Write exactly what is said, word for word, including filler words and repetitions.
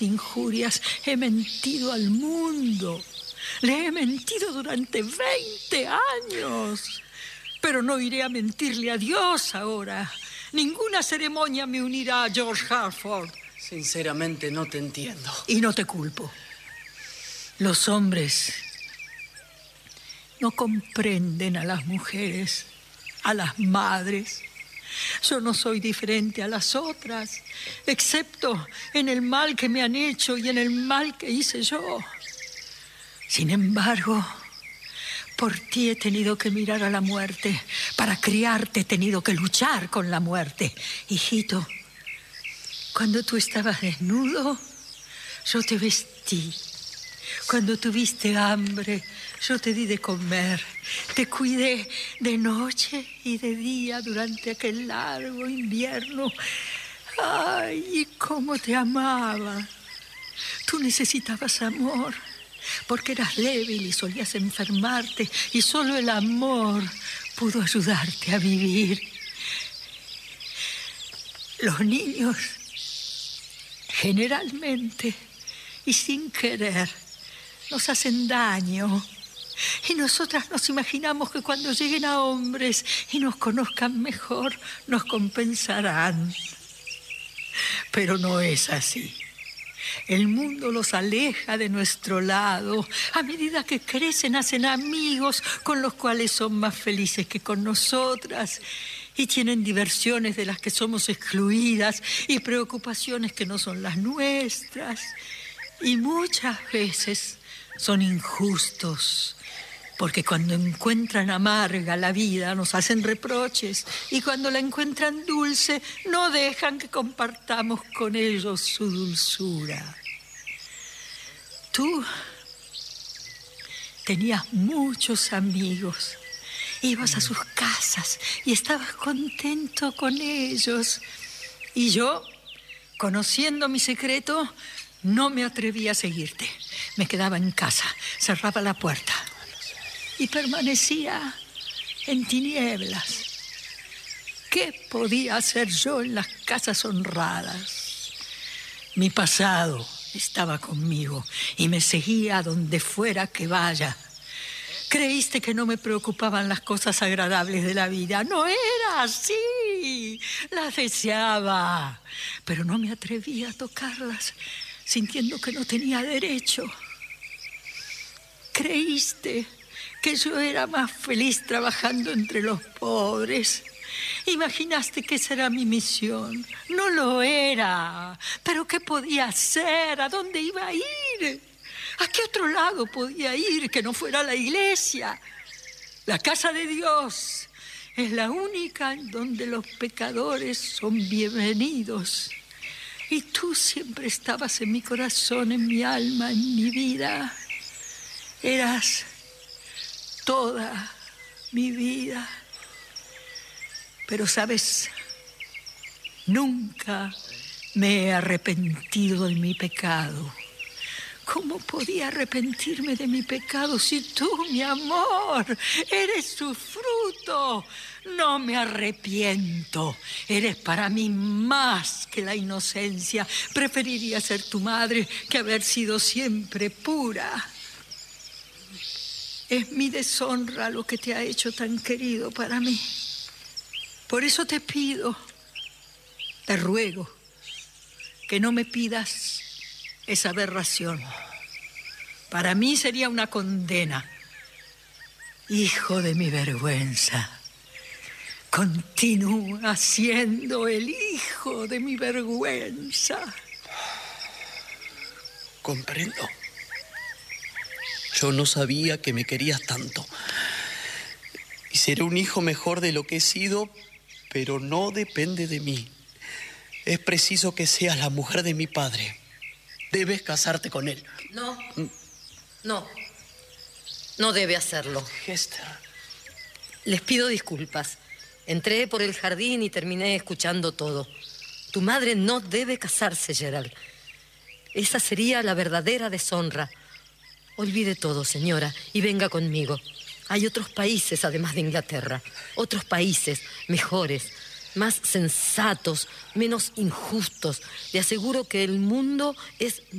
de injurias. He mentido al mundo. Le he mentido durante veinte años. Pero no iré a mentirle a Dios ahora. Ninguna ceremonia me unirá a George Harford. Sinceramente no te entiendo. Y no te culpo. Los hombres no comprenden a las mujeres, a las madres. Yo no soy diferente a las otras, excepto en el mal que me han hecho y en el mal que hice yo. Sin embargo, por ti he tenido que mirar a la muerte. Para criarte he tenido que luchar con la muerte. Hijito, cuando tú estabas desnudo, yo te vestí. Cuando tuviste hambre, yo te di de comer. Te cuidé de noche y de día durante aquel largo invierno. Ay, y cómo te amaba. Tú necesitabas amor, porque eras débil y solías enfermarte, y solo el amor pudo ayudarte a vivir. Los niños, generalmente y sin querer, nos hacen daño. Y nosotras nos imaginamos que cuando lleguen a hombres y nos conozcan mejor, nos compensarán. Pero no es así. El mundo los aleja de nuestro lado. A medida que crecen, hacen amigos con los cuales son más felices que con nosotras. Y tienen diversiones de las que somos excluidas y preocupaciones que no son las nuestras. Y muchas veces son injustos, porque cuando encuentran amarga la vida nos hacen reproches, y cuando la encuentran dulce no dejan que compartamos con ellos su dulzura. Tú tenías muchos amigos, ibas a sus casas y estabas contento con ellos, y yo, conociendo mi secreto, no me atreví a seguirte. Me quedaba en casa, cerraba la puerta y permanecía en tinieblas. ¿Qué podía hacer yo en las casas honradas? Mi pasado estaba conmigo y me seguía a donde fuera que vaya. Creíste que no me preocupaban las cosas agradables de la vida. No era así. Las deseaba, pero no me atrevía a tocarlas, sintiendo que no tenía derecho. Creíste que yo era más feliz trabajando entre los pobres. Imaginaste que esa era mi misión. No lo era. ¿Pero qué podía hacer? ¿A dónde iba a ir? ¿A qué otro lado podía ir que no fuera la iglesia? La casa de Dios es la única en donde los pecadores son bienvenidos. Y tú siempre estabas en mi corazón, en mi alma, en mi vida. Eras toda mi vida. Pero, ¿sabes? Nunca me he arrepentido de mi pecado. ¿Cómo podía arrepentirme de mi pecado si tú, mi amor, eres su fruto? No me arrepiento. Eres para mí más que la inocencia. Preferiría ser tu madre que haber sido siempre pura. Es mi deshonra lo que te ha hecho tan querido para mí. Por eso te pido, te ruego, que no me pidas esa aberración. Para mí sería una condena. Hijo de mi vergüenza, continúa siendo el hijo de mi vergüenza. Comprendo. Yo no sabía que me querías tanto. Y seré un hijo mejor de lo que he sido, pero no depende de mí. Es preciso que seas la mujer de mi padre. Debes casarte con él. No, no, no debe hacerlo. Hester. Les pido disculpas. Entré por el jardín y terminé escuchando todo. Tu madre no debe casarse, Gerald. Esa sería la verdadera deshonra. Olvide todo, señora, y venga conmigo. Hay otros países, además de Inglaterra. Otros países mejores. más sensatos, menos injustos. Le aseguro que el mundo es